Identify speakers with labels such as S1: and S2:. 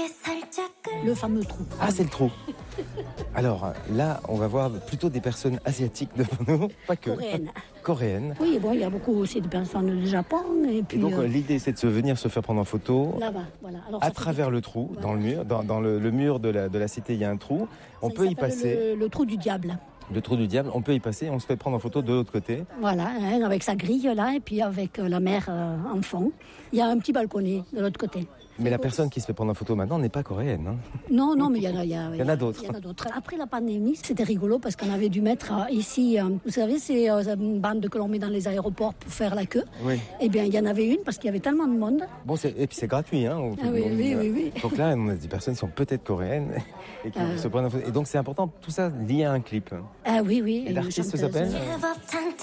S1: Le fameux trou.
S2: Ah, c'est le trou. Alors là, on va voir plutôt des personnes asiatiques devant nous, pas que.
S1: Coréenne.
S2: Coréennes.
S1: Oui, bon, il y a beaucoup aussi de personnes du Japon. Et puis,
S2: Et donc l'idée, c'est de venir se faire prendre en photo.
S1: là-bas, voilà. Alors,
S2: À travers le trou,
S1: Voilà.
S2: dans le mur, dans le mur de la cité, il y a un trou. On peut y passer.
S1: Le trou du diable.
S2: Le trou du diable, on peut y passer, on se fait prendre en photo de l'autre côté.
S1: Voilà, hein, avec sa grille là, et puis avec la mère en fond. Il y a un petit balconnet de l'autre côté.
S2: Mais la personne qui se fait prendre en photo maintenant n'est pas coréenne. Hein.
S1: Non, mais il y en a,
S2: Il y en a d'autres.
S1: Après la pandémie, c'était rigolo parce qu'on avait dû mettre ici, vous savez, c'est une bande que l'on met dans les aéroports pour faire la queue.
S2: Oui.
S1: Eh bien, il y en avait une parce qu'il y avait tellement de monde.
S2: Bon, et puis c'est gratuit. Hein,
S1: Oui.
S2: Donc là, on a des personnes qui sont peut-être coréennes et qui se prennent en photo. Et donc c'est important, tout ça lié à un clip.
S1: Ah oui.
S2: Et l'artiste s'appelle